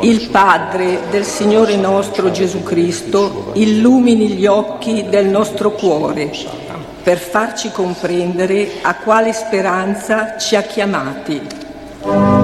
Il Padre del Signore nostro Gesù Cristo illumini gli occhi del nostro cuore per farci comprendere a quale speranza ci ha chiamati.